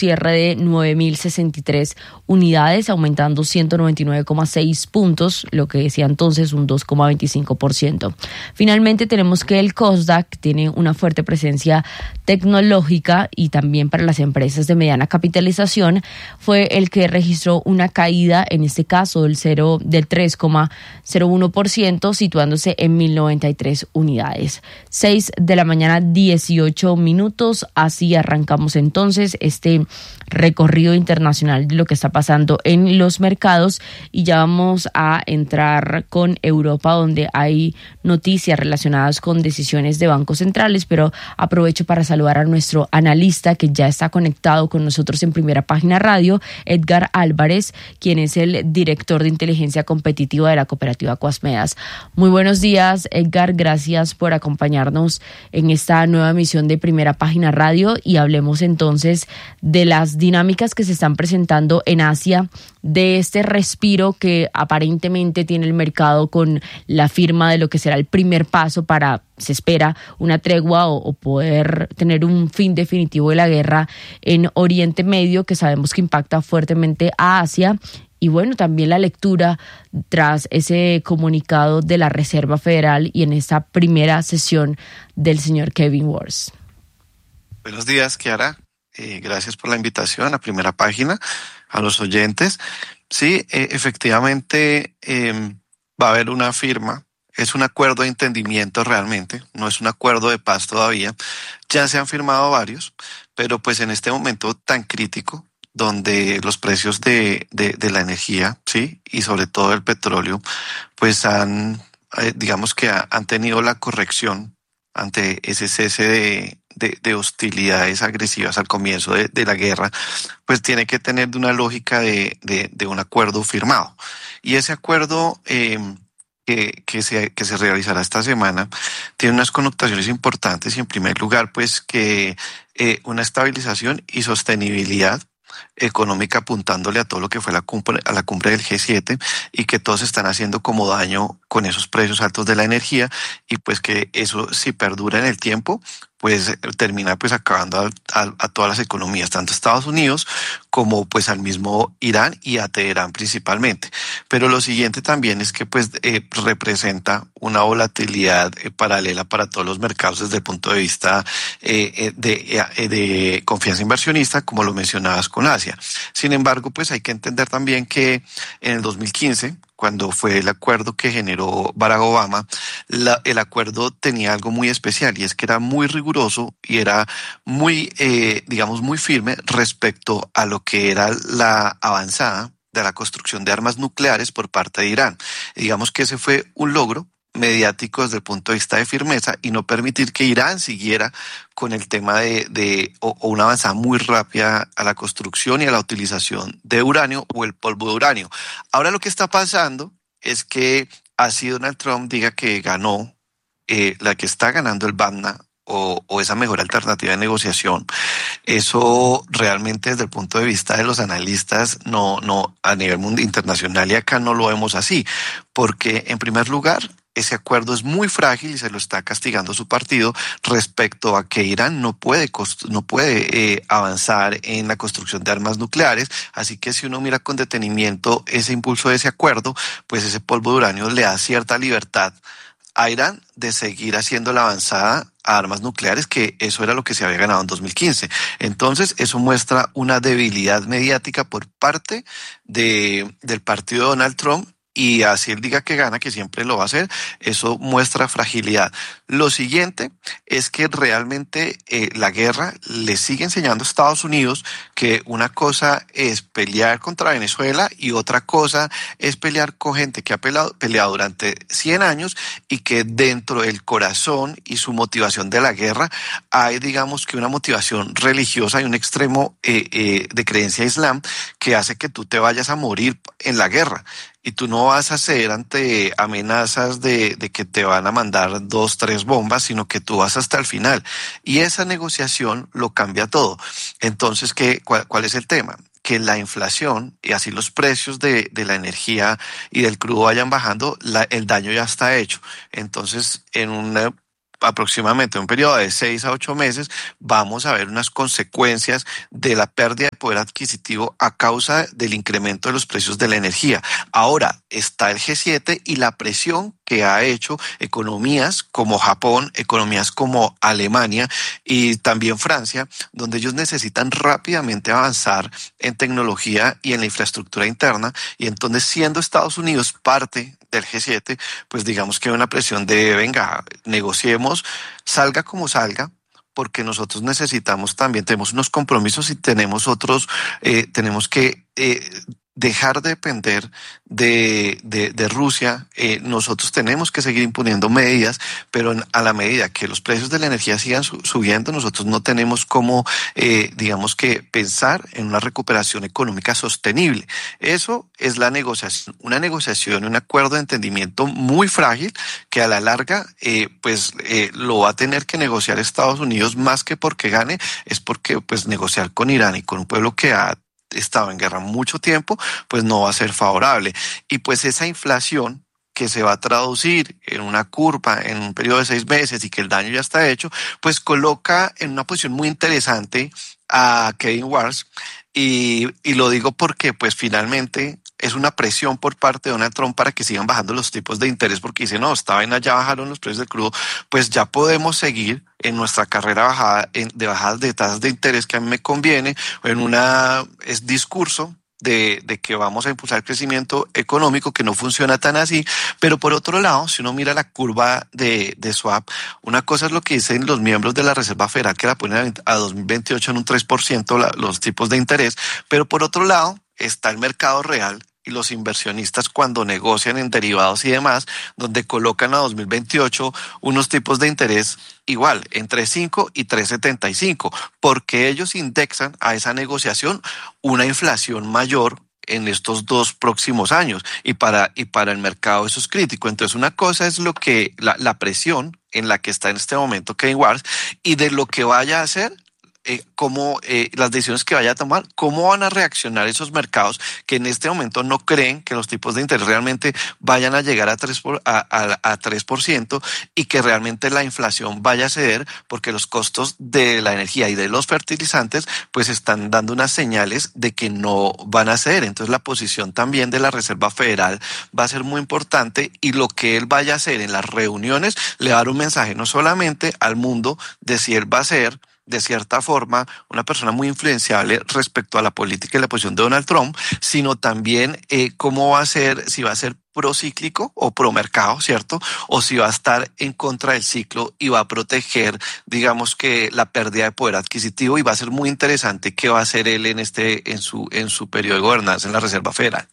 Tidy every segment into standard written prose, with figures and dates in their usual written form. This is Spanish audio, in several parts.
cierre de 9.063 unidades, aumentando 199,6 puntos, lo que decía entonces un 2,25%. Finalmente tenemos que el Kosdaq tiene una fuerte presencia tecnológica y también para las empresas de mediana capitalización fue el que registró una caída, en este caso del 3,01%, situándose en 1.093 unidades. 6 de la mañana, 18 minutos. Así arrancamos entonces este recorrido internacional de lo que está pasando en los mercados y ya vamos a entrar con Europa, donde hay noticias relacionadas con decisiones de bancos centrales, pero aprovecho para saludar a nuestro analista que ya está conectado con nosotros en Primera Página Radio, Edgar Álvarez, quien es el director de inteligencia competitiva de la cooperativa Coasmedas. Muy buenos días, Edgar, gracias por acompañarnos en esta nueva emisión de Primera Página Radio y hablemos entonces de las dinámicas que se están presentando en Asia, de este respiro que aparentemente tiene el mercado con la firma de lo que será el primer paso para, se espera, una tregua o poder tener un fin definitivo de la guerra en Oriente Medio, que sabemos que impacta fuertemente a Asia. Y bueno, también la lectura tras ese comunicado de la Reserva Federal y en esta primera sesión del señor Kevin Warsh. Buenos días, Kiara. Gracias por la invitación a Primera Página, a los oyentes. Sí, efectivamente va a haber una firma. Es un acuerdo de entendimiento realmente, no es un acuerdo de paz todavía. Ya se han firmado varios, pero pues en este momento tan crítico, donde los precios de la energía, sí, y sobre todo el petróleo, pues han tenido la corrección ante ese cese de hostilidades agresivas al comienzo de la guerra, pues tiene que tener una lógica de un acuerdo firmado. Y ese acuerdo que se realizará esta semana tiene unas connotaciones importantes y en primer lugar, pues que una estabilización y sostenibilidad económica apuntándole a todo lo que fue a la cumbre del G7 y que todos están haciendo como daño con esos precios altos de la energía y pues que eso si perdura en el tiempo pues termina pues acabando a todas las economías, tanto Estados Unidos como pues al mismo Irán y a Teherán principalmente. Pero lo siguiente también es que pues representa una volatilidad paralela para todos los mercados desde el punto de vista de confianza inversionista, como lo mencionabas con Asia. Sin embargo, pues hay que entender también que en el 2015, cuando fue el acuerdo que generó Barack Obama, el acuerdo tenía algo muy especial y es que era muy riguroso y era muy, muy firme respecto a lo que era la avanzada de la construcción de armas nucleares por parte de Irán. Digamos que ese fue un logro mediático desde el punto de vista de firmeza y no permitir que Irán siguiera con el tema de una avanzada muy rápida a la construcción y a la utilización de uranio o el polvo de uranio. Ahora lo que está pasando es que así Donald Trump diga que ganó, la que está ganando el BATNA o esa mejor alternativa de negociación, eso realmente desde el punto de vista de los analistas no a nivel internacional y acá no lo vemos así, porque en primer lugar ese acuerdo es muy frágil y se lo está castigando su partido respecto a que Irán no puede avanzar en la construcción de armas nucleares. Así que si uno mira con detenimiento ese impulso de ese acuerdo, pues ese polvo de uranio le da cierta libertad a Irán de seguir haciendo la avanzada a armas nucleares, que eso era lo que se había ganado en 2015. Entonces, eso muestra una debilidad mediática por parte del partido de Donald Trump. Y así él diga que gana, que siempre lo va a hacer, eso muestra fragilidad. Lo siguiente es que realmente la guerra le sigue enseñando a Estados Unidos que una cosa es pelear contra Venezuela y otra cosa es pelear con gente que ha peleado durante 100 años y que dentro del corazón y su motivación de la guerra hay, digamos, que una motivación religiosa y un extremo de creencia islam que hace que tú te vayas a morir en la guerra. Y tú no vas a ceder ante amenazas de que te van a mandar 2, 3 bombas, sino que tú vas hasta el final. Y esa negociación lo cambia todo. Entonces, ¿cuál es el tema? Que la inflación y así los precios de la energía y del crudo vayan bajando, el daño ya está hecho. Entonces, en un aproximadamente un periodo de 6 a 8 meses, vamos a ver unas consecuencias de la pérdida de poder adquisitivo a causa del incremento de los precios de la energía. Ahora está el G7 y la presión que ha hecho economías como Japón, economías como Alemania y también Francia, donde ellos necesitan rápidamente avanzar en tecnología y en la infraestructura interna, y entonces, siendo Estados Unidos parte del G7, pues digamos que hay una presión de, venga, negociemos, salga como salga, porque nosotros necesitamos también, tenemos unos compromisos y tenemos otros, tenemos que dejar de depender de Rusia. Nosotros tenemos que seguir imponiendo medidas, pero a la medida que los precios de la energía sigan subiendo, nosotros no tenemos cómo, digamos que pensar en una recuperación económica sostenible. Eso es la negociación, un acuerdo de entendimiento muy frágil que a la larga, lo va a tener que negociar Estados Unidos, más que porque gane, es porque pues negociar con Irán y con un pueblo que ha estado en guerra mucho tiempo, pues no va a ser favorable. Y pues esa inflación que se va a traducir en una curva en un periodo de 6 meses y que el daño ya está hecho, pues coloca en una posición muy interesante a Kevin Warsh. Y lo digo porque pues finalmente es una presión por parte de Donald Trump para que sigan bajando los tipos de interés, porque dice, no, esta vaina ya bajaron los precios del crudo, pues ya podemos seguir en nuestra carrera de bajadas de tasas de interés, que a mí me conviene, en discurso de que vamos a impulsar crecimiento económico, que no funciona tan así. Pero por otro lado, si uno mira la curva de swap, una cosa es lo que dicen los miembros de la Reserva Federal, que la ponen a 2028 en un 3% los tipos de interés, pero por otro lado está el mercado real y los inversionistas cuando negocian en derivados y demás, donde colocan a 2028 unos tipos de interés igual, entre 5 y 3,75, porque ellos indexan a esa negociación una inflación mayor en estos 2 próximos años, y para el mercado eso es crítico. Entonces, una cosa es lo que la presión en la que está en este momento Kevin Warsh, y de lo que vaya a hacer, las decisiones que vaya a tomar, cómo van a reaccionar esos mercados que en este momento no creen que los tipos de interés realmente vayan a llegar a 3%, y que realmente la inflación vaya a ceder, porque los costos de la energía y de los fertilizantes pues están dando unas señales de que no van a ceder. Entonces, la posición también de la Reserva Federal va a ser muy importante, y lo que él vaya a hacer en las reuniones le va a dar un mensaje no solamente al mundo de si él va a ser de cierta forma una persona muy influenciable respecto a la política y la posición de Donald Trump, sino también cómo va a ser, si va a ser procíclico o promercado, ¿cierto? O si va a estar en contra del ciclo y va a proteger, digamos, que la pérdida de poder adquisitivo. Y va a ser muy interesante qué va a hacer él en su periodo de gobernanza en la Reserva Federal.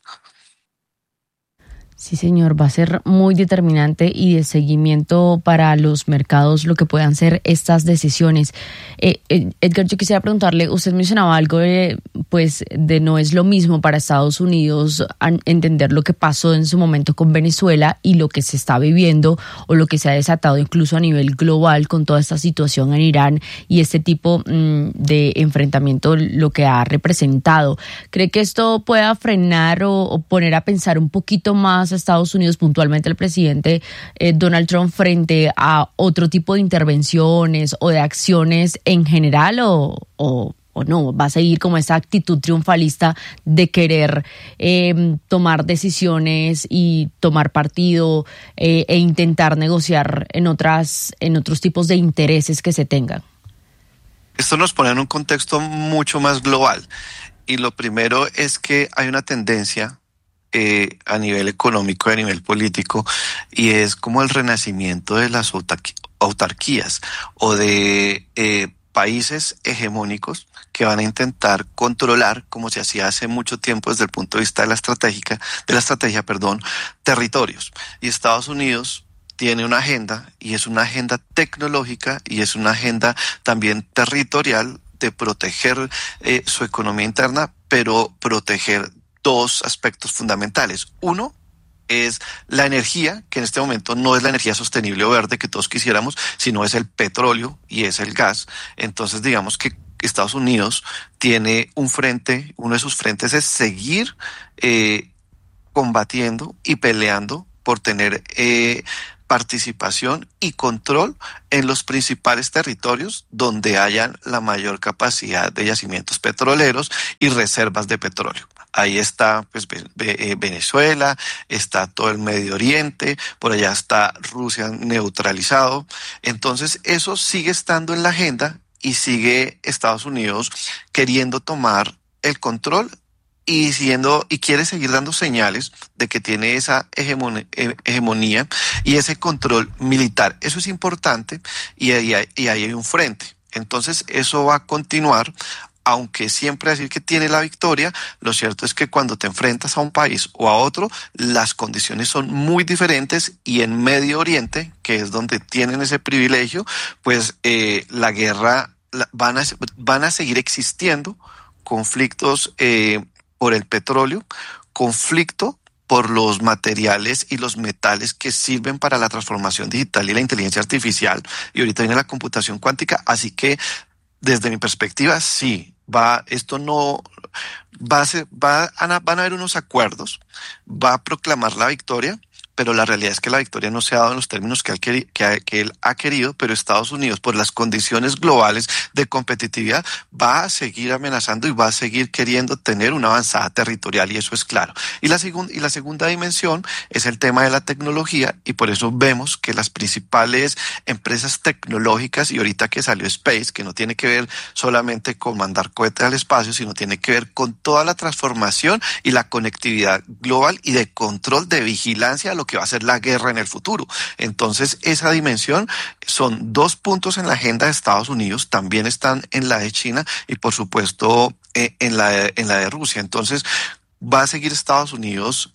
Sí, señor, va a ser muy determinante y de seguimiento para los mercados lo que puedan ser estas decisiones. Edgar, yo quisiera preguntarle, usted mencionaba algo de no es lo mismo para Estados Unidos entender lo que pasó en su momento con Venezuela y lo que se está viviendo o lo que se ha desatado incluso a nivel global con toda esta situación en Irán y este tipo de enfrentamiento, lo que ha representado. ¿Cree que esto pueda frenar o poner a pensar un poquito más a Estados Unidos, puntualmente el presidente Donald Trump, frente a otro tipo de intervenciones o de acciones en general, o no? ¿Va a seguir como esa actitud triunfalista de querer tomar decisiones y tomar partido e intentar negociar en otros tipos de intereses que se tengan? Esto nos pone en un contexto mucho más global, y lo primero es que hay una tendencia a nivel económico y a nivel político, y es como el renacimiento de las autarquías o de países hegemónicos que van a intentar controlar, como se hacía hace mucho tiempo desde el punto de vista de la estrategia, territorios. Y Estados Unidos tiene una agenda, y es una agenda tecnológica y es una agenda también territorial de proteger su economía interna, pero proteger 2 aspectos fundamentales. Uno es la energía, que en este momento no es la energía sostenible o verde que todos quisiéramos, sino es el petróleo y es el gas. Entonces, digamos que Estados Unidos tiene un frente, uno de sus frentes es seguir combatiendo y peleando por tener participación y control en los principales territorios donde hayan la mayor capacidad de yacimientos petroleros y reservas de petróleo. Ahí está pues, Venezuela, está todo el Medio Oriente, por allá está Rusia neutralizado. Entonces eso sigue estando en la agenda y sigue Estados Unidos queriendo tomar el control y quiere seguir dando señales de que tiene esa hegemonía y ese control militar. Eso es importante y ahí hay un frente. Entonces eso va a continuar, aunque siempre decir que tiene la victoria. Lo cierto es que cuando te enfrentas a un país o a otro, las condiciones son muy diferentes, y en Medio Oriente, que es donde tienen ese privilegio, pues la guerra van a seguir existiendo conflictos por el petróleo, conflicto por los materiales y los metales que sirven para la transformación digital y la inteligencia artificial, y ahorita viene la computación cuántica. Así que desde mi perspectiva, sí, van a haber unos acuerdos, va a proclamar la victoria, pero la realidad es que la victoria no se ha dado en los términos que él ha querido, pero Estados Unidos, por las condiciones globales de competitividad, va a seguir amenazando y va a seguir queriendo tener una avanzada territorial, y eso es claro. Y la segunda dimensión es el tema de la tecnología, y por eso vemos que las principales empresas tecnológicas, y ahorita que salió Space, que no tiene que ver solamente con mandar cohetes al espacio, sino tiene que ver con toda la transformación y la conectividad global y de control, de vigilancia a lo que va a ser la guerra en el futuro. Entonces, esa dimensión son 2 puntos en la agenda de Estados Unidos, también están en la de China y por supuesto en la de Rusia. Entonces, va a seguir Estados Unidos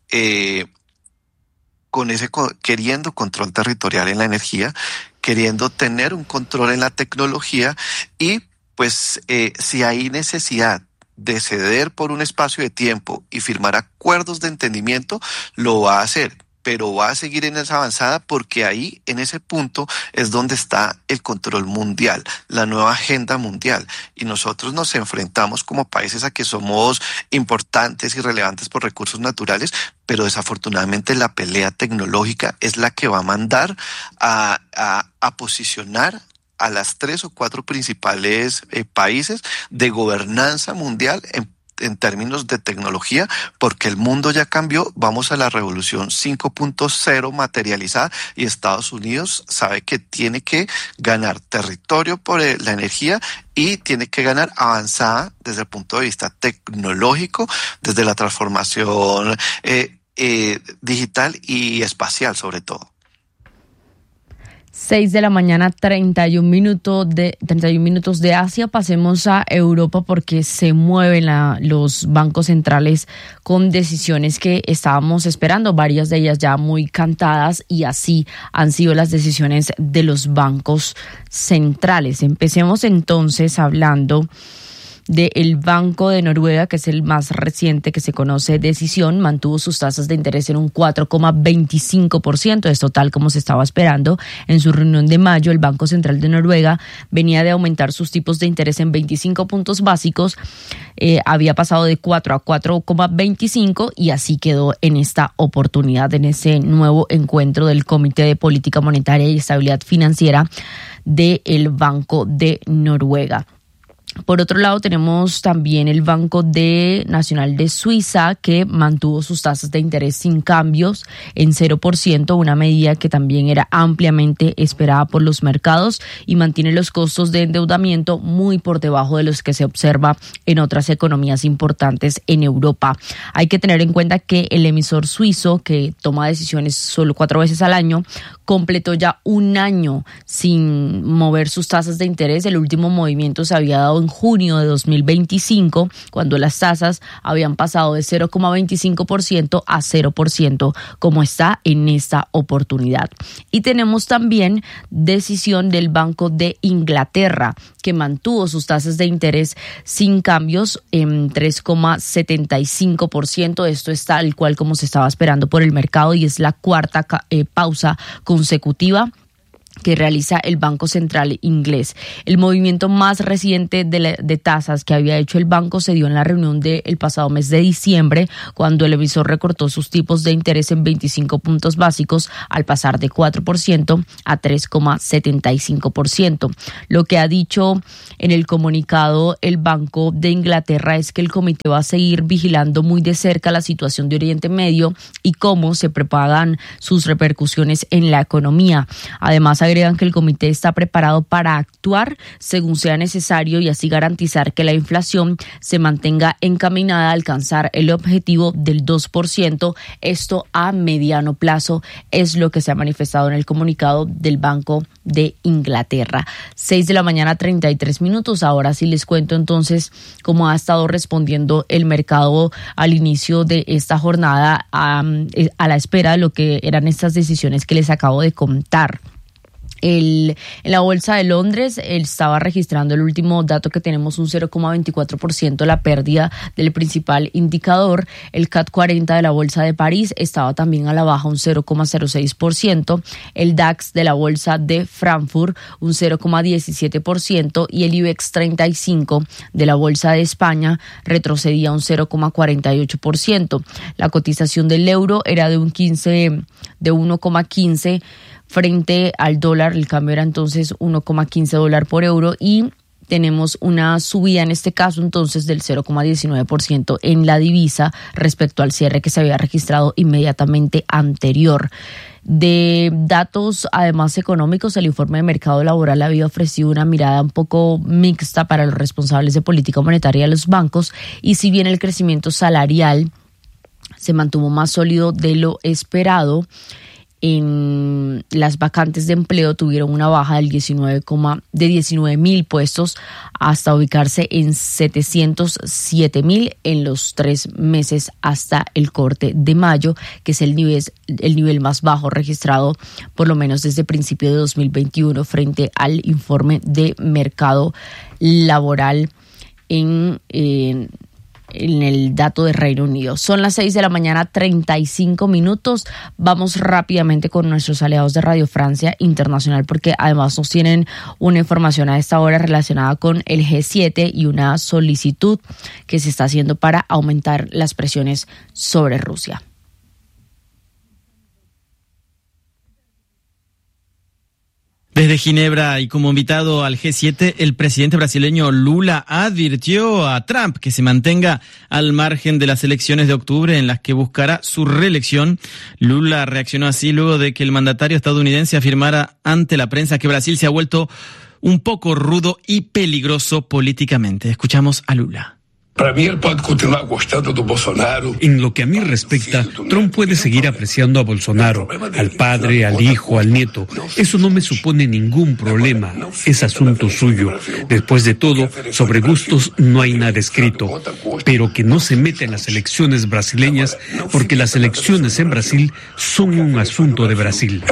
queriendo control territorial en la energía, queriendo tener un control en la tecnología, y pues si hay necesidad de ceder por un espacio de tiempo y firmar acuerdos de entendimiento, lo va a hacer, pero va a seguir en esa avanzada, porque ahí, en ese punto, es donde está el control mundial, la nueva agenda mundial. Y nosotros nos enfrentamos como países a que somos importantes y relevantes por recursos naturales, pero desafortunadamente la pelea tecnológica es la que va a mandar a posicionar a las 3 o 4 principales países de gobernanza mundial en términos de tecnología, porque el mundo ya cambió. Vamos a la revolución 5.0 materializada, y Estados Unidos sabe que tiene que ganar territorio por la energía, y tiene que ganar avanzada desde el punto de vista tecnológico, desde la transformación digital y espacial sobre todo. 6 de la mañana, 31 minutos de Asia. Pasemos a Europa, porque se mueven los bancos centrales con decisiones que estábamos esperando, varias de ellas ya muy cantadas, y así han sido las decisiones de los bancos centrales. Empecemos entonces hablando del Banco de Noruega, que es el más reciente que se conoce decisión. Mantuvo sus tasas de interés en un 4,25%, es total como se estaba esperando. En su reunión de mayo, el Banco Central de Noruega venía de aumentar sus tipos de interés en 25 puntos básicos, había pasado de 4 a 4,25, y así quedó en esta oportunidad, en ese nuevo encuentro del Comité de Política Monetaria y Estabilidad Financiera del Banco de Noruega. Por otro lado, tenemos también el Banco Nacional de Suiza, que mantuvo sus tasas de interés sin cambios en 0%, una medida que también era ampliamente esperada por los mercados, y mantiene los costos de endeudamiento muy por debajo de los que se observa en otras economías importantes en Europa. Hay que tener en cuenta que el emisor suizo, que toma decisiones solo 4 veces al año, completó ya un año sin mover sus tasas de interés. El último movimiento se había dado en junio de 2025, cuando las tasas habían pasado de 0,25% a 0%, como está en esta oportunidad. Y tenemos también decisión del Banco de Inglaterra, que mantuvo sus tasas de interés sin cambios en 3,75%. Esto es tal cual como se estaba esperando por el mercado, y es la cuarta pausa consecutiva que realiza el Banco Central inglés. El movimiento más reciente de tasas que había hecho el banco se dio en la reunión del pasado mes de diciembre, cuando el emisor recortó sus tipos de interés en 25 puntos básicos al pasar de 4% a 3,75%. Lo que ha dicho en el comunicado el Banco de Inglaterra es que el comité va a seguir vigilando muy de cerca la situación de Oriente Medio y cómo se propagan sus repercusiones en la economía. Además, agregan que el comité está preparado para actuar según sea necesario y así garantizar que la inflación se mantenga encaminada a alcanzar el objetivo del 2%. Esto a mediano plazo es lo que se ha manifestado en el comunicado del Banco de Inglaterra. 6:33 a.m. Ahora sí les cuento entonces cómo ha estado respondiendo el mercado al inicio de esta jornada a la espera de lo que eran estas decisiones que les acabo de contar. En la bolsa de Londres estaba registrando el último dato que tenemos un 0,24% la pérdida del principal indicador. El CAC 40 de la bolsa de París estaba también a la baja un 0,06%. El DAX de la bolsa de Frankfurt un 0,17% y el IBEX 35 de la bolsa de España retrocedía un 0,48%. La cotización del euro era de 1,15 frente al dólar. El cambio era entonces $1,15 por euro y tenemos una subida en este caso entonces del 0,19% en la divisa respecto al cierre que se había registrado inmediatamente anterior. De datos además económicos, el informe de mercado laboral había ofrecido una mirada un poco mixta para los responsables de política monetaria de los bancos, y si bien el crecimiento salarial se mantuvo más sólido de lo esperado, en las vacantes de empleo tuvieron una baja de 19,000 puestos hasta ubicarse en 707,000 en los 3 meses hasta el corte de mayo, que es el nivel más bajo registrado por lo menos desde principio de 2021 frente al informe de mercado laboral en el dato de Reino Unido. Son las 6:35 a.m. Vamos rápidamente con nuestros aliados de Radio Francia Internacional, porque además nos tienen una información a esta hora relacionada con el G7 y una solicitud que se está haciendo para aumentar las presiones sobre Rusia. Desde Ginebra y como invitado al G7, el presidente brasileño Lula advirtió a Trump que se mantenga al margen de las elecciones de octubre en las que buscará su reelección. Lula reaccionó así luego de que el mandatario estadounidense afirmara ante la prensa que Brasil se ha vuelto un poco rudo y peligroso políticamente. Escuchamos a Lula. En lo que a mí respecta, Trump puede seguir apreciando a Bolsonaro, al padre, al hijo, al nieto. Eso no me supone ningún problema, es asunto suyo. Después de todo, sobre gustos no hay nada escrito. Pero que no se meta en las elecciones brasileñas, porque las elecciones en Brasil son un asunto de Brasil.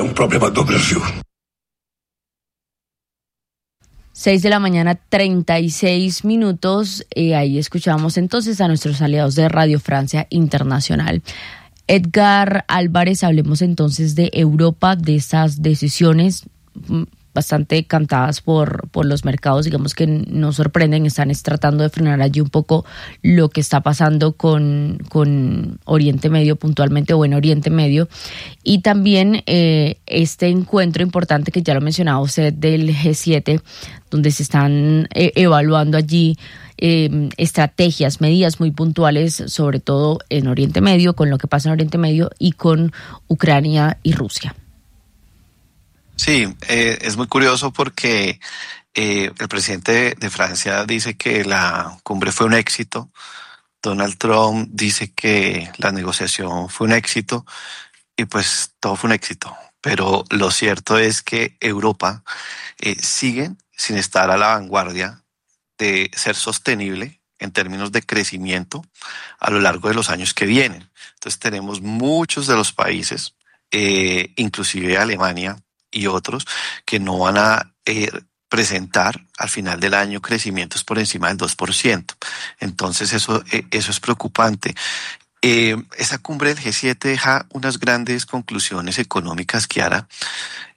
6:36 a.m. Ahí escuchamos entonces a nuestros aliados de Radio Francia Internacional. Edgar Álvarez, hablemos entonces de Europa, de estas decisiones bastante cantadas por los mercados, digamos que nos sorprenden, están tratando de frenar allí un poco lo que está pasando con Oriente Medio puntualmente, o en Oriente Medio, y también este encuentro importante que ya lo mencionaba usted del G7, donde se están evaluando allí estrategias, medidas muy puntuales, sobre todo en Oriente Medio, con lo que pasa en Oriente Medio y con Ucrania y Rusia. Sí, es muy curioso porque el presidente de Francia dice que la cumbre fue un éxito. Donald Trump dice que la negociación fue un éxito y pues todo fue un éxito. Pero lo cierto es que Europa sigue sin estar a la vanguardia de ser sostenible en términos de crecimiento a lo largo de los años que vienen. Entonces tenemos muchos de los países, inclusive Alemania y otros, que no van a presentar al final del año crecimientos por encima del 2%. Entonces eso es preocupante. Esa cumbre del G7 deja unas grandes conclusiones económicas, Kiara,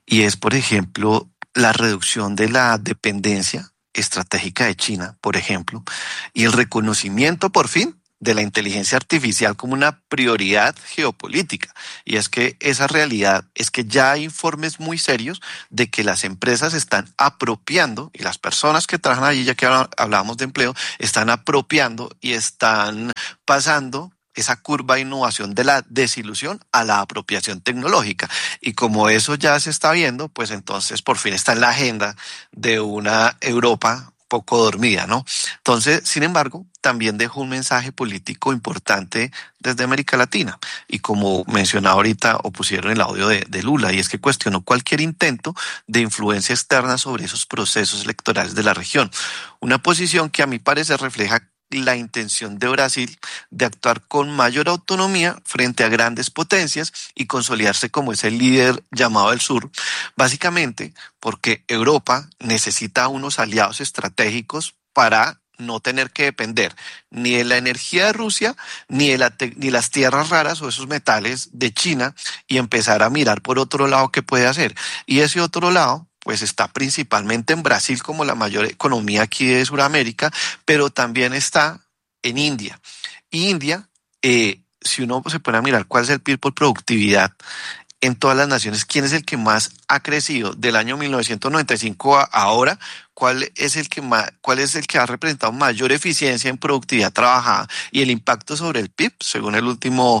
y es, por ejemplo, la reducción de la dependencia estratégica de China, por ejemplo, y el reconocimiento, por fin, de la inteligencia artificial como una prioridad geopolítica. Y es que esa realidad es que ya hay informes muy serios de que las empresas están apropiando, y las personas que trabajan allí, ya que hablábamos de empleo, están apropiando y están pasando esa curva de innovación de la desilusión a la apropiación tecnológica. Y como eso ya se está viendo, pues entonces por fin está en la agenda de una Europa poco dormida, ¿no? Entonces, sin embargo, también dejó un mensaje político importante desde América Latina. Y como mencionaba ahorita, o pusieron el audio de Lula, y es que cuestionó cualquier intento de influencia externa sobre esos procesos electorales de la región. Una posición que a mi parecer refleja la intención de Brasil de actuar con mayor autonomía frente a grandes potencias y consolidarse como ese líder llamado del sur, básicamente porque Europa necesita unos aliados estratégicos para no tener que depender ni de la energía de Rusia, ni de las tierras raras o esos metales de China, y empezar a mirar por otro lado qué puede hacer. Y ese otro lado pues está principalmente en Brasil como la mayor economía aquí de Sudamérica, pero también está en India. Y India, si uno se pone a mirar cuál es el PIB por productividad en todas las naciones, ¿quién es el que más ha crecido del año 1995 a ahora? ¿Cuál es el que ha representado mayor eficiencia en productividad trabajada y el impacto sobre el PIB, según el último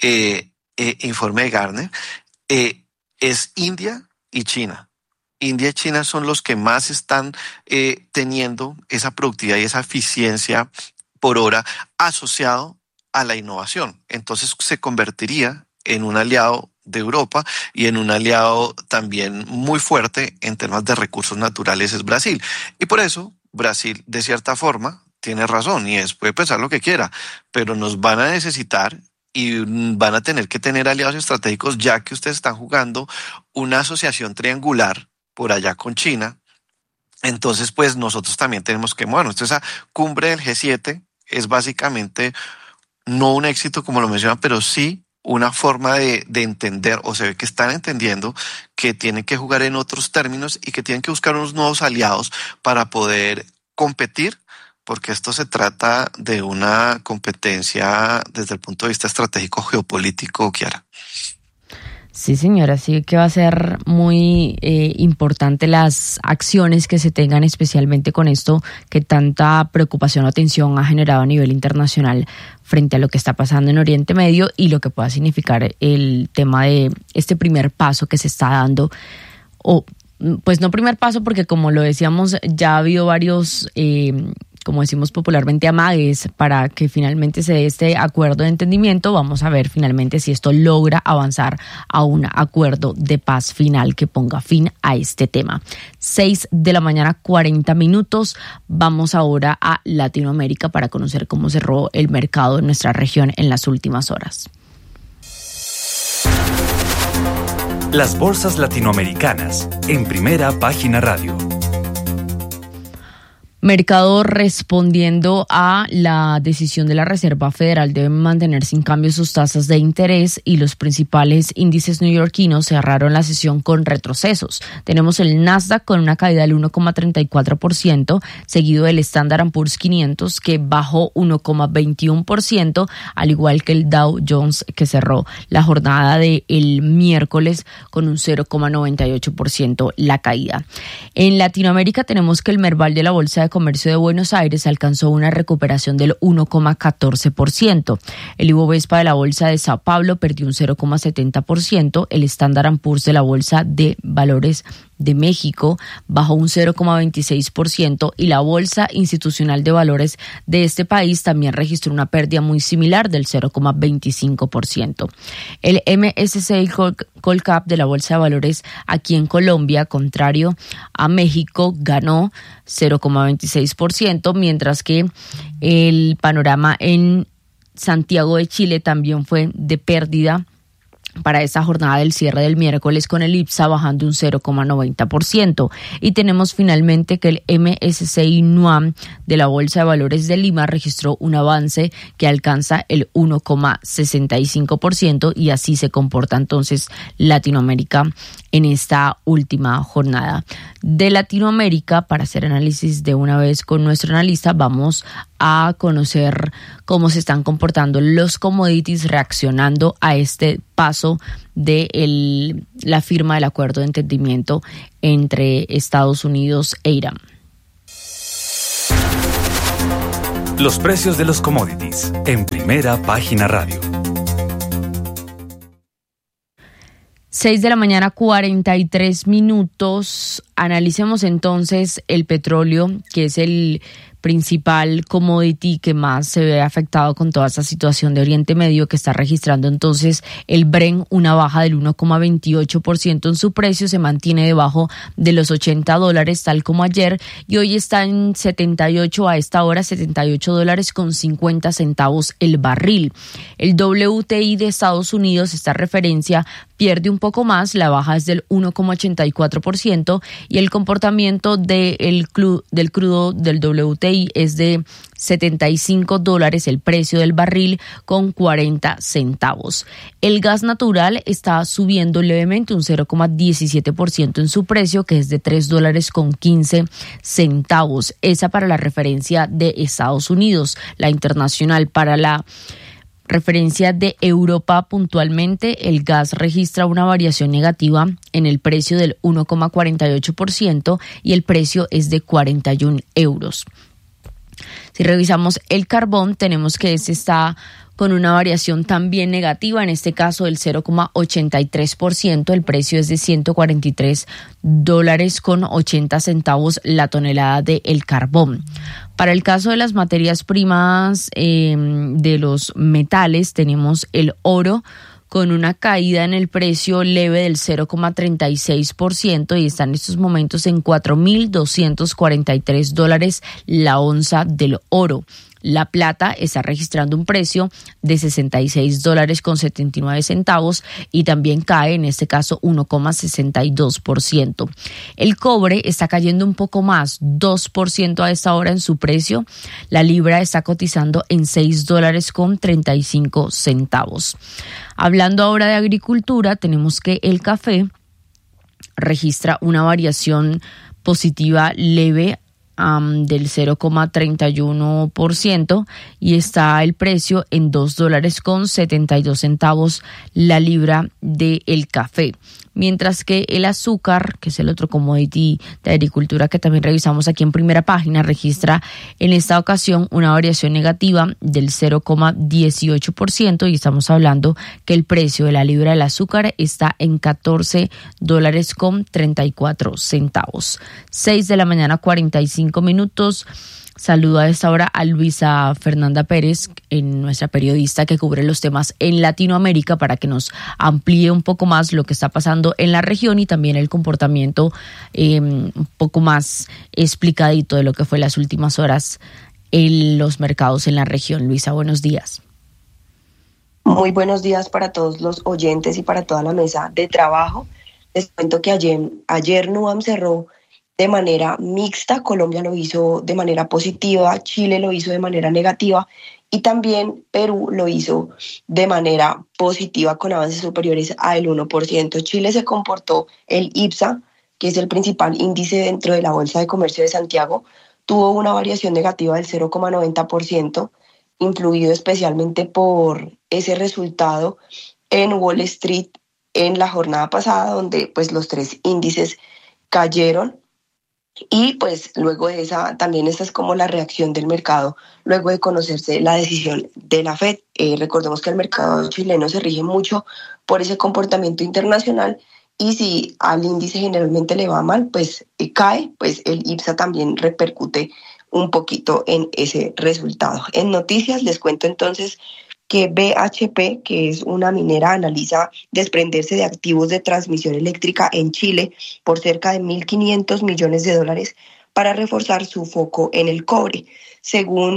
informe de Gartner? Es India y China. India y China son los que más están teniendo esa productividad y esa eficiencia por hora asociado a la innovación. Entonces se convertiría en un aliado de Europa, y en un aliado también muy fuerte en temas de recursos naturales es Brasil. Y por eso Brasil, de cierta forma, tiene razón, y puede pensar lo que quiera, pero nos van a necesitar y van a tener que tener aliados estratégicos, ya que ustedes están jugando una asociación triangular por allá con China. Entonces, pues nosotros también tenemos que movernos. Entonces, esa cumbre del G7 es básicamente no un éxito como lo mencionan, pero sí una forma de entender, o se ve que están entendiendo que tienen que jugar en otros términos y que tienen que buscar unos nuevos aliados para poder competir, porque esto se trata de una competencia desde el punto de vista estratégico geopolítico, Kiara. Sí, señora, sí que va a ser muy importante las acciones que se tengan, especialmente con esto que tanta preocupación o atención ha generado a nivel internacional frente a lo que está pasando en Oriente Medio y lo que pueda significar el tema de este primer paso que se está dando, o pues no primer paso, porque como lo decíamos, ya ha habido varios como decimos popularmente, amagues para que finalmente se dé este acuerdo de entendimiento. Vamos a ver finalmente si esto logra avanzar a un acuerdo de paz final que ponga fin a este tema. 6:40 a.m. Vamos ahora a Latinoamérica para conocer cómo cerró el mercado en nuestra región en las últimas horas. Las bolsas latinoamericanas en Primera Página Radio. Mercado respondiendo a la decisión de la Reserva Federal de mantener sin cambio sus tasas de interés, y los principales índices neoyorquinos cerraron la sesión con retrocesos. Tenemos el Nasdaq con una caída del 1,34%, seguido del Standard & Poor's 500 que bajó 1,21%, al igual que el Dow Jones, que cerró la jornada del miércoles con un 0,98% la caída. En Latinoamérica tenemos que el Merval de la Bolsa de Comercio de Buenos Aires alcanzó una recuperación del 1,14%. El Ibovespa de la Bolsa de Sao Paulo perdió un 0,70%. El Standard & Poor's de la Bolsa de Valores de México bajó un 0,26%, y la Bolsa Institucional de Valores de este país también registró una pérdida muy similar del 0,25%. El MSCI Colcap de la Bolsa de Valores aquí en Colombia, contrario a México, ganó 0,26%, mientras que el panorama en Santiago de Chile también fue de pérdida para esta jornada del cierre del miércoles, con el IPSA bajando un 0,90%. Y tenemos finalmente que el MSCI NUAM de la Bolsa de Valores de Lima registró un avance que alcanza el 1,65%, y así se comporta entonces Latinoamérica en esta última jornada. De Latinoamérica, para hacer análisis de una vez con nuestro analista, vamos a conocer cómo se están comportando los commodities reaccionando a este paso de la firma del acuerdo de entendimiento entre Estados Unidos e Irán. Los precios de los commodities en Primera Página Radio. 6 de la mañana, 43 minutos. Analicemos entonces el petróleo, que es el principal commodity que más se ve afectado con toda esta situación de Oriente Medio, que está registrando entonces el Brent una baja del 1,28% en su precio, se mantiene debajo de los $80 tal como ayer, y hoy está en 78 a esta hora, $78.50 el barril. El WTI de Estados Unidos, esta referencia, pierde un poco más, la baja es del 1,84%, y el comportamiento del crudo del WTI es de $75 el precio del barril con 40 centavos. El gas natural está subiendo levemente un 0,17% en su precio, que es de $3 con 15 centavos. Esa para la referencia de Estados Unidos. La internacional, para la referencia de Europa puntualmente, el gas registra una variación negativa en el precio del 1,48% y el precio es de 41 euros. Si revisamos el carbón, tenemos que este está con una variación también negativa, en este caso del 0,83%. El precio es de $143 con 80 centavos la tonelada de el carbón. Para el caso de las materias primas de los metales, tenemos el oro con una caída en el precio leve del 0,36% y está en estos momentos en $4,243 la onza del oro. La plata está registrando un precio de $66 con 79 centavos y también cae, en este caso, 1,62%. El cobre está cayendo un poco más, 2% a esta hora en su precio. La libra está cotizando en $6 con 35 centavos. Hablando ahora de agricultura, tenemos que el café registra una variación positiva leve del 0,31% y está el precio en $2 con 72 centavos la libra del café. Mientras que el azúcar, que es el otro commodity de agricultura que también revisamos aquí en Primera Página, registra en esta ocasión una variación negativa del 0,18% y estamos hablando que el precio de la libra del azúcar está en $14 con 34 centavos. 6 de la mañana, 45 minutos. Saludo a esta hora a Luisa Fernanda Pérez, nuestra periodista que cubre los temas en Latinoamérica, para que nos amplíe un poco más lo que está pasando en la región y también el comportamiento un poco más explicadito de lo que fue las últimas horas en los mercados en la región. Luisa, buenos días. Muy buenos días para todos los oyentes y para toda la mesa de trabajo. Les cuento que ayer NUAM cerró de manera mixta. Colombia lo hizo de manera positiva, Chile lo hizo de manera negativa y también Perú lo hizo de manera positiva con avances superiores al 1%. Chile se comportó, el IPSA, que es el principal índice dentro de la Bolsa de Comercio de Santiago, tuvo una variación negativa del 0,90%, influido especialmente por ese resultado en Wall Street en la jornada pasada, donde pues los tres índices cayeron. Y pues luego de esa, también esta es como la reacción del mercado luego de conocerse la decisión de la FED. Recordemos que el mercado chileno se rige mucho por ese comportamiento internacional y si al índice generalmente le va mal, pues cae, pues el IPSA también repercute un poquito en ese resultado. En noticias les cuento entonces que BHP, que es una minera, analiza desprenderse de activos de transmisión eléctrica en Chile por cerca de $1.500 millones para reforzar su foco en el cobre. Según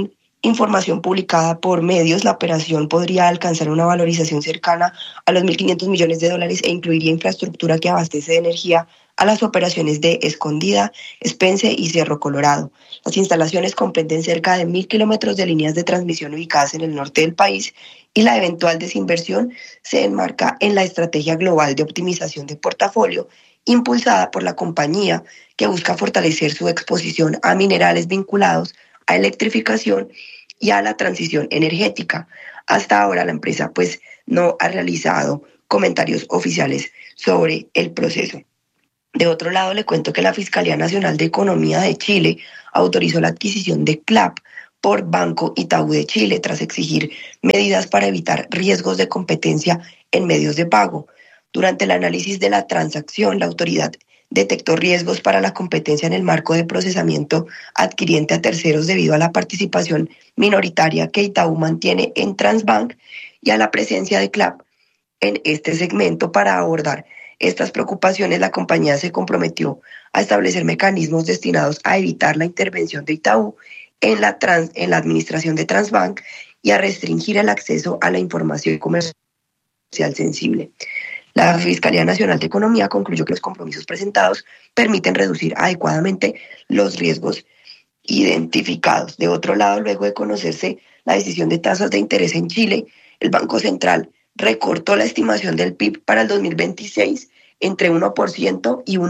información publicada por medios, la operación podría alcanzar una valorización cercana a los $1.500 millones e incluiría infraestructura que abastece de energía a las operaciones de Escondida, Spence y Cerro Colorado. Las instalaciones comprenden cerca de 1.000 kilómetros de líneas de transmisión ubicadas en el norte del país y la eventual desinversión se enmarca en la estrategia global de optimización de portafolio impulsada por la compañía que busca fortalecer su exposición a minerales vinculados a electrificación y a la transición energética. Hasta ahora la empresa no ha realizado comentarios oficiales sobre el proceso. De otro lado, le cuento que la Fiscalía Nacional de Economía de Chile autorizó la adquisición de CLAP por Banco Itaú de Chile tras exigir medidas para evitar riesgos de competencia en medios de pago. Durante el análisis de la transacción, la autoridad detectó riesgos para la competencia en el marco de procesamiento adquiriente a terceros debido a la participación minoritaria que Itaú mantiene en Transbank y a la presencia de CLAP en este segmento. Para abordar estas preocupaciones, la compañía se comprometió a establecer mecanismos destinados a evitar la intervención de Itaú en la administración de Transbank y a restringir el acceso a la información comercial sensible. La Fiscalía Nacional de Economía concluyó que los compromisos presentados permiten reducir adecuadamente los riesgos identificados. De otro lado, luego de conocerse la decisión de tasas de interés en Chile, el Banco Central recortó la estimación del PIB para el 2026 entre 1% y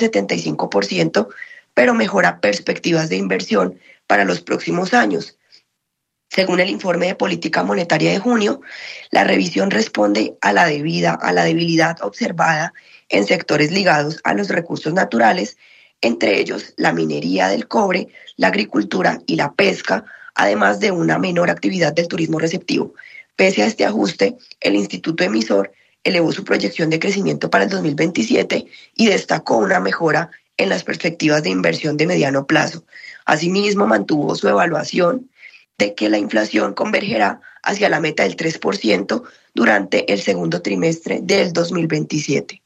1,75%, pero mejora perspectivas de inversión para los próximos años. Según el informe de política monetaria de junio, la revisión responde a la debilidad observada en sectores ligados a los recursos naturales, entre ellos la minería del cobre, la agricultura y la pesca, además de una menor actividad del turismo receptivo. Pese a este ajuste, el instituto emisor elevó su proyección de crecimiento para el 2027 y destacó una mejora en las perspectivas de inversión de mediano plazo. Asimismo, mantuvo su evaluación de que la inflación convergerá hacia la meta del 3% durante el segundo trimestre del 2027.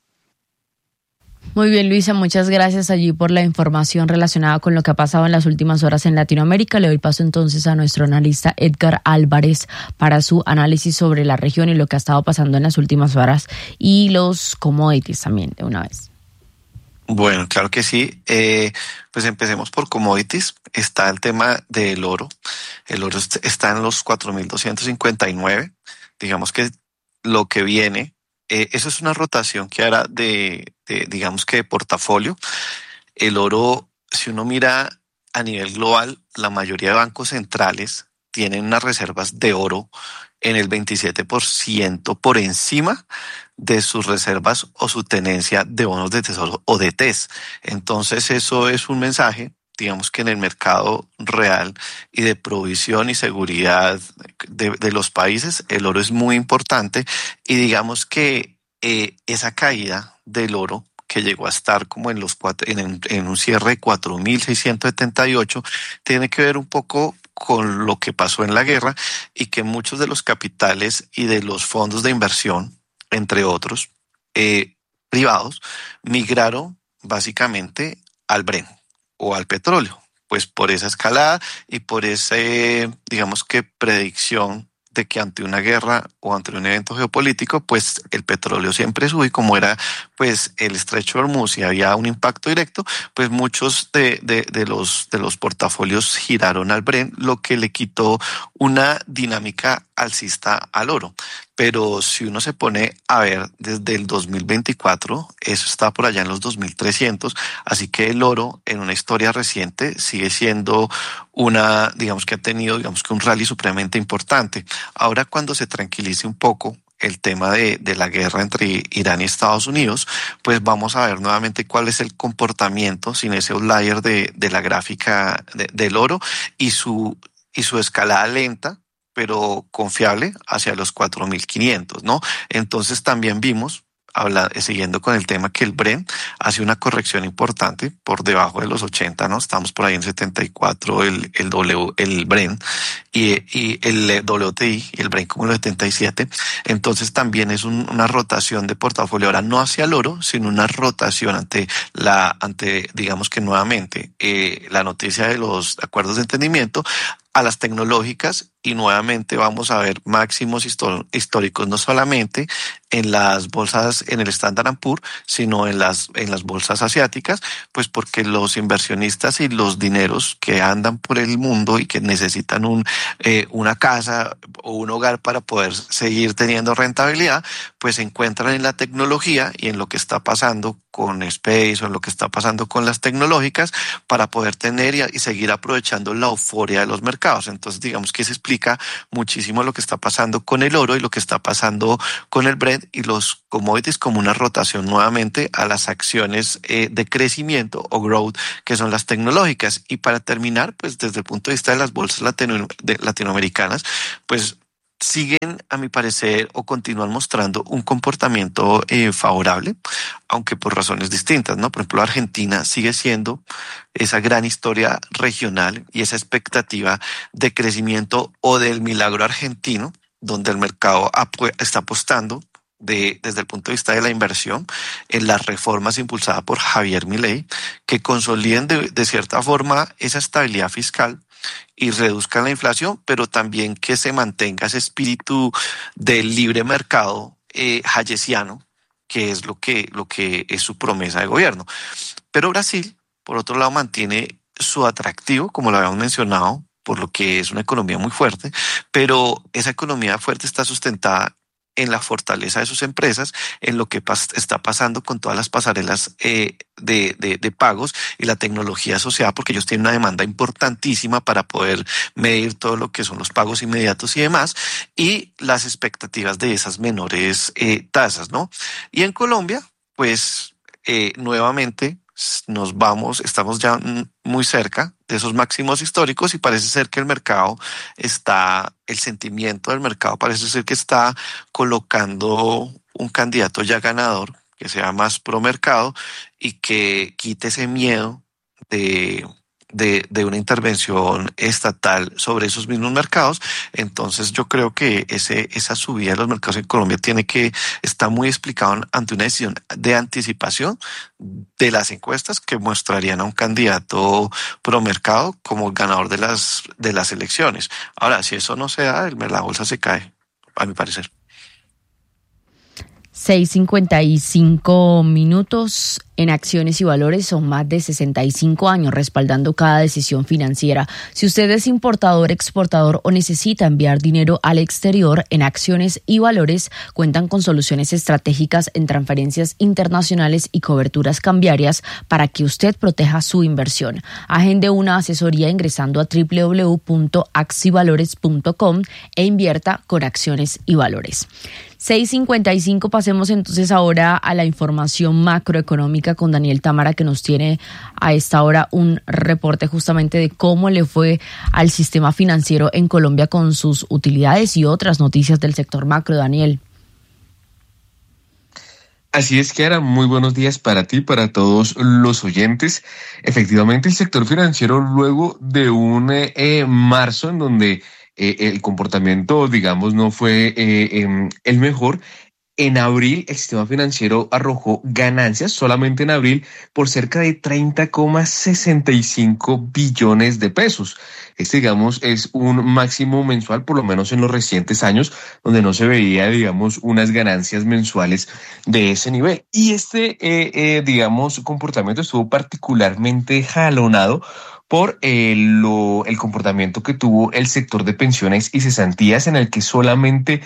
Muy bien, Luisa, muchas gracias allí por la información relacionada con lo que ha pasado en las últimas horas en Latinoamérica. Le doy paso entonces a nuestro analista Edgar Álvarez para su análisis sobre la región y lo que ha estado pasando en las últimas horas y los commodities también de una vez. Bueno, claro que sí. Pues empecemos por commodities. Está el tema del oro. El oro está en los 4.259. Digamos que lo que viene, eso es una rotación que hará digamos que de portafolio. El oro, si uno mira a nivel global, la mayoría de bancos centrales tienen unas reservas de oro en el 27% por encima de sus reservas o su tenencia de bonos de tesoro o de TES. Entonces eso es un mensaje, digamos que en el mercado real y de provisión y seguridad de los países, el oro es muy importante y digamos que esa caída del oro que llegó a estar como en un cierre de 4.678 tiene que ver un poco con lo que pasó en la guerra y que muchos de los capitales y de los fondos de inversión, entre otros, privados, migraron básicamente al Brent o al petróleo, pues por esa escalada y por ese, digamos que predicción de que ante una guerra o ante un evento geopolítico, pues el petróleo siempre sube y como era pues el estrecho de Hormuz y había un impacto directo, pues muchos de los portafolios giraron al Brent, lo que le quitó una dinámica alcista al oro. Pero si uno se pone a ver desde el 2024, eso está por allá en los 2.300, así que el oro en una historia reciente sigue siendo digamos que ha tenido, digamos que un rally supremamente importante. Ahora cuando se tranquilice un poco el tema de la guerra entre Irán y Estados Unidos, pues vamos a ver nuevamente cuál es el comportamiento sin ese outlier de la gráfica del oro y su escalada lenta, pero confiable hacia los 4.500, ¿no? Entonces también vimos, siguiendo con el tema, que el Brent hace una corrección importante por debajo de los 80, ¿no? Estamos por ahí en 74 el Brent y el WTI y el Brent como el 77. Entonces también es una rotación de portafolio, ahora no hacia el oro, sino una rotación ante digamos que nuevamente la noticia de los acuerdos de entendimiento a las tecnológicas, y nuevamente vamos a ver máximos históricos no solamente en las bolsas, en el Standard & Poor's, sino en las bolsas asiáticas, pues porque los inversionistas y los dineros que andan por el mundo y que necesitan una casa o un hogar para poder seguir teniendo rentabilidad, pues se encuentran en la tecnología y en lo que está pasando con Space o en lo que está pasando con las tecnológicas para poder tener y seguir aprovechando la euforia de los mercados. Entonces, digamos que se explica muchísimo lo que está pasando con el oro y lo que está pasando con el Brent y los commodities, como una rotación nuevamente a las acciones de crecimiento o growth, que son las tecnológicas. Y para terminar, pues desde el punto de vista de las bolsas latinoamericanas, pues siguen, a mi parecer, o continúan mostrando un comportamiento favorable, aunque por razones distintas, ¿no? Por ejemplo, Argentina sigue siendo esa gran historia regional y esa expectativa de crecimiento o del milagro argentino, donde el mercado está apostando desde el punto de vista de la inversión en las reformas impulsadas por Javier Milei, que consoliden de cierta forma esa estabilidad fiscal y reduzcan la inflación, pero también que se mantenga ese espíritu del libre mercado hayesiano, que es lo que es su promesa de gobierno. Pero Brasil, por otro lado, mantiene su atractivo, como lo habíamos mencionado, por lo que es una economía muy fuerte, pero esa economía fuerte está sustentada en la fortaleza de sus empresas, en lo que está pasando con todas las pasarelas de pagos y la tecnología asociada, porque ellos tienen una demanda importantísima para poder medir todo lo que son los pagos inmediatos y demás, y las expectativas de esas menores tasas, ¿no? Y en Colombia, pues nuevamente estamos ya muy cerca de esos máximos históricos y parece ser que el sentimiento del mercado parece ser que está colocando un candidato ya ganador, que sea más pro mercado y que quite ese miedo de una intervención estatal sobre esos mismos mercados. Entonces yo creo que esa subida de los mercados en Colombia está muy explicado ante una decisión de anticipación de las encuestas que mostrarían a un candidato pro mercado como ganador de las elecciones. Ahora, si eso no se da, la bolsa se cae, a mi parecer. 6:55 en Acciones y Valores. Son más de 65 años respaldando cada decisión financiera. Si usted es importador, exportador o necesita enviar dinero al exterior, en Acciones y Valores cuentan con soluciones estratégicas en transferencias internacionales y coberturas cambiarias para que usted proteja su inversión. Agende una asesoría ingresando a www.axivalores.com e invierta con Acciones y Valores. 6:55, pasemos entonces ahora a la información macroeconómica con Daniel Támara, que nos tiene a esta hora un reporte justamente de cómo le fue al sistema financiero en Colombia con sus utilidades y otras noticias del sector macro. Daniel. Así es, Kiara, muy buenos días para ti, para todos los oyentes. Efectivamente, el sector financiero, luego de un marzo en donde el comportamiento, digamos, no fue el mejor, en abril el sistema financiero arrojó ganancias solamente en abril por cerca de 30,65 billones de pesos. Digamos, es un máximo mensual, por lo menos en los recientes años, donde no se veía, digamos, unas ganancias mensuales de ese nivel. Y digamos, comportamiento estuvo particularmente jalonado por el comportamiento que tuvo el sector de pensiones y cesantías, en el que solamente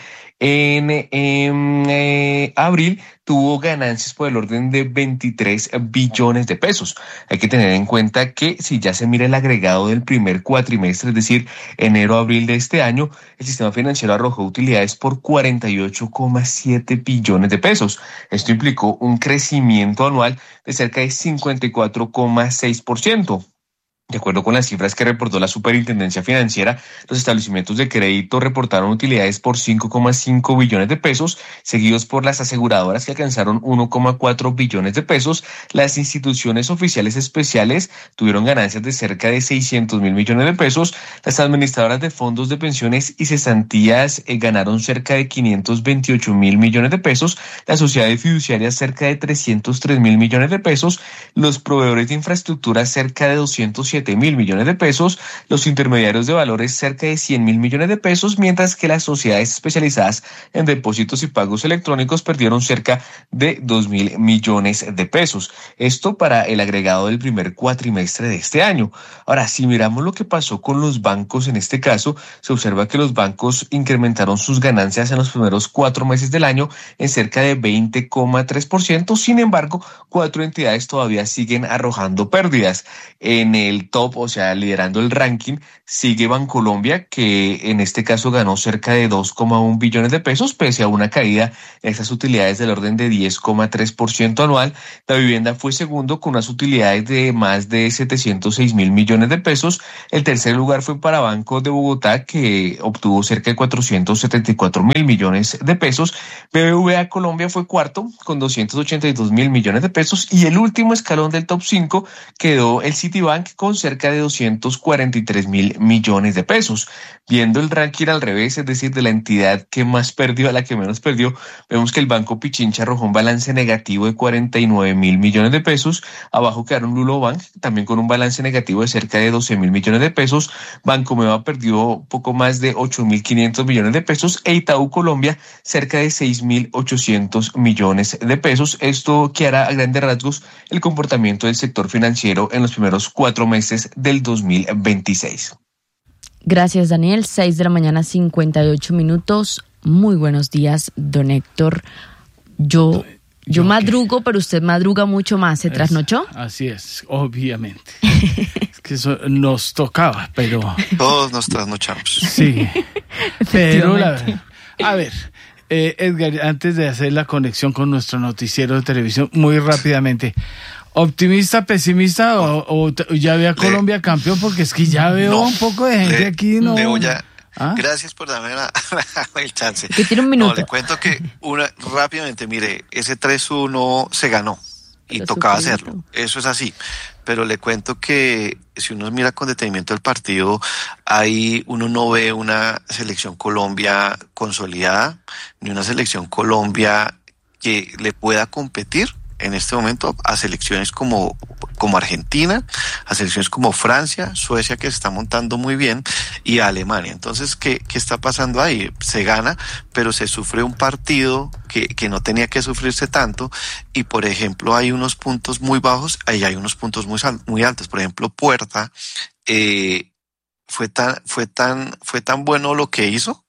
en abril tuvo ganancias por el orden de 23 billones de pesos. Hay que tener en cuenta que si ya se mira el agregado del primer cuatrimestre, es decir, enero-abril de este año, el sistema financiero arrojó utilidades por 48,7 billones de pesos. Esto implicó un crecimiento anual de cerca de 54,6%. De acuerdo con las cifras que reportó la Superintendencia Financiera, los establecimientos de crédito reportaron utilidades por 5,5 billones de pesos, seguidos por las aseguradoras que alcanzaron 1,4 billones de pesos. Las instituciones oficiales especiales tuvieron ganancias de cerca de 600.000 millones de pesos. Las administradoras de fondos de pensiones y cesantías ganaron cerca de 528.000 millones de pesos. Las sociedades fiduciarias cerca de 303.000 millones de pesos. Los proveedores de infraestructura cerca de 207 107.000 millones de pesos, los intermediarios de valores cerca de 100.000 millones de pesos, mientras que las sociedades especializadas en depósitos y pagos electrónicos perdieron cerca de 2.000 millones de pesos. Esto para el agregado del primer cuatrimestre de este año. Ahora, si miramos lo que pasó con los bancos en este caso, se observa que los bancos incrementaron sus ganancias en los primeros 4 meses del año en cerca de 20,3%. Sin embargo, 4 entidades todavía siguen arrojando pérdidas. En el top, o sea, liderando el ranking, sigue Bancolombia, que en este caso ganó cerca de 2,1 billones de pesos, pese a una caída en esas utilidades del orden de 10,3% anual. La vivienda fue segundo con unas utilidades de más de 706.000 millones de pesos. El tercer lugar fue para Banco de Bogotá, que obtuvo cerca de 474.000 millones de pesos. BBVA Colombia fue cuarto con 282.000 millones de pesos, y el último escalón del top 5 quedó el Citibank con cerca de 243.000 millones de pesos. Viendo el ranking al revés, es decir, de la entidad que más perdió a la que menos perdió, vemos que el Banco Pichincha arrojó un balance negativo de 49.000 millones de pesos. Abajo quedaron Lulobank, también con un balance negativo de cerca de 12.000 millones de pesos. Bancomeva perdió poco más de 8.500 millones de pesos, e Itaú Colombia cerca de 6.800 millones de pesos. Esto que hará a grandes rasgos el comportamiento del sector financiero en los primeros 4 meses del 2026. Gracias, Daniel. 6:58 a.m. Muy buenos días, don Héctor. Yo madrugo, pero usted madruga mucho más. ¿Se trasnochó? Así es, obviamente. Es que eso nos tocaba, pero... Todos nos trasnochamos. Sí, pero a ver, Edgar, antes de hacer la conexión con nuestro noticiero de televisión, muy rápidamente, ¿optimista, pesimista o ya ve a Colombia campeón? Porque es que ya veo un poco de gente aquí, ¿no? Gracias por darme el chance. Que tiene un minuto. No, le cuento que rápidamente, mire, ese 3-1 se ganó y tocaba hacerlo. Eso es así. Pero le cuento que si uno mira con detenimiento el partido, ahí uno no ve una selección Colombia consolidada, ni una selección Colombia que le pueda competir en este momento a selecciones como Argentina, a selecciones como Francia, Suecia, que se está montando muy bien, y a Alemania. Entonces, ¿qué está pasando ahí? Se gana, pero se sufre un partido que no tenía que sufrirse tanto, y por ejemplo hay unos puntos muy bajos, ahí hay unos puntos muy altos. Por ejemplo, Puerta fue tan bueno lo que hizo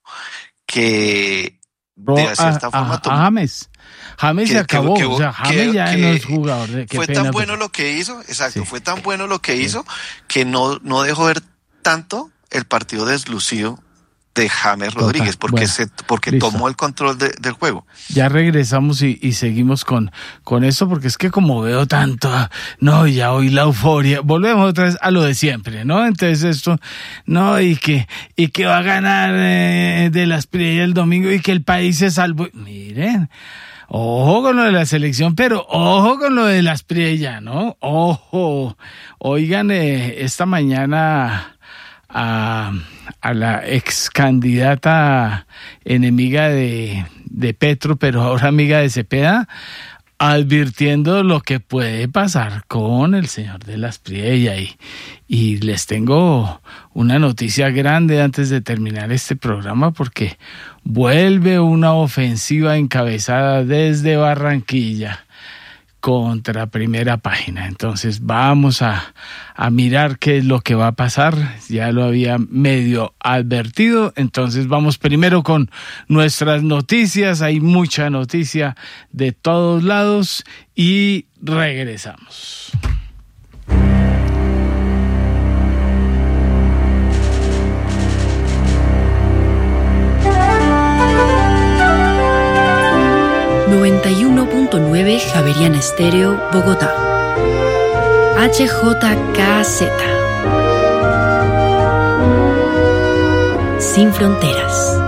que de cierta forma James se acabó, o sea, James ya no es jugador. Fue tan bueno lo que hizo, exacto, sí. Fue tan bueno lo que hizo que no dejó ver tanto el partido deslucido de James Rodríguez, porque tomó el control del juego. Ya regresamos y seguimos con eso, porque es que como veo tanto, ya hoy la euforia, volvemos otra vez a lo de siempre, ¿no? Entonces esto, y que va a ganar de las Priellas el domingo y que el país se salvó. Miren, ojo con lo de la selección, pero ojo con lo de las Priellas, ¿no? Ojo. Oigan, esta mañana a la ex candidata enemiga de Petro, pero ahora amiga de Cepeda, advirtiendo lo que puede pasar con el señor de las Priellas. Y les tengo una noticia grande antes de terminar este programa, porque vuelve una ofensiva encabezada desde Barranquilla contra Primera Página. Entonces vamos a mirar qué es lo que va a pasar. Ya lo había medio advertido. Entonces vamos primero con nuestras noticias. Hay mucha noticia de todos lados y regresamos. Javeriana Estéreo, Bogotá. HJKZ. Sin fronteras.